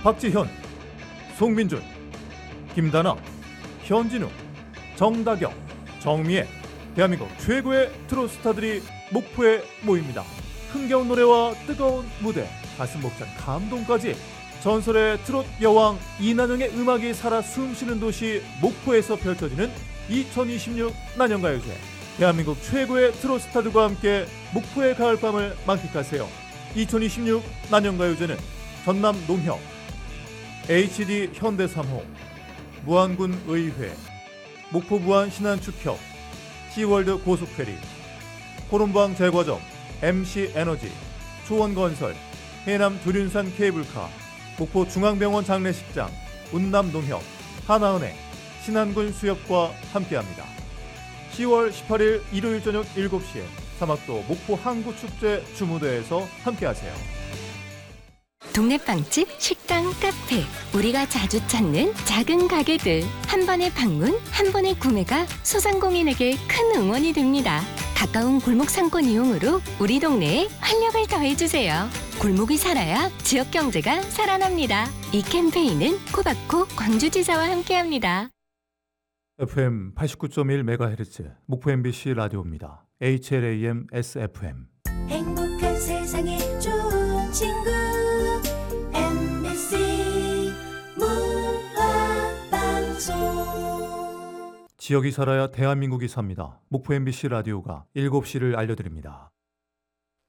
박지현, 송민준, 김다나, 현진우, 정다경, 정미애, 대한민국 최고의 트로트 스타들이 목포에 모입니다. 흥겨운 노래와 뜨거운 무대, 가슴 벅찬 감동까지 전설의 트로트 여왕 이난영의 음악이 살아 숨쉬는 도시 목포에서 펼쳐지는 2026 난영가요제. 대한민국 최고의 트로트 스타들과 함께 목포의 가을밤을 만끽하세요. 2026 난영가요제는 전남 농협, HD 현대 3호, 무안군 의회, 목포 무안 신안축협, 시월드 고속페리, 호론방 제과점, MC 에너지, 초원건설, 해남 두륜산 케이블카, 목포 중앙병원 장례식장, 운남농협, 하나은행, 신안군 수협과 함께합니다. 10월 18일 일요일 저녁 7시에 사막도 목포 항구축제 주무대에서 함께하세요. 동네 빵집, 식당, 카페, 우리가 자주 찾는 작은 가게들. 한 번의 방문, 한 번의 구매가 소상공인에게 큰 응원이 됩니다. 가까운 골목 상권 이용으로 우리 동네에 활력을 더해주세요. 골목이 살아야 지역 경제가 살아납니다. 이 캠페인은 코바코 광주지사와 함께합니다. FM 89.1MHz 목포 MBC 라디오입니다. HLAM SFM. 행복한 세상에 좋은 친구 MBC 문화방송. 지역이 살아야 대한민국이 삽니다. 목포 MBC 라디오가 7시를 알려드립니다.